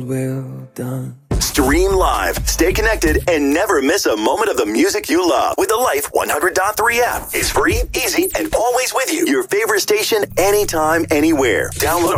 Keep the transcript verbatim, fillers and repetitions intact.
called Well Done. Stream live, stay connected, and never miss a moment of the music you love with the Life one hundred point three app. It's free, easy, and always with you. Your favorite station anytime, anywhere. Download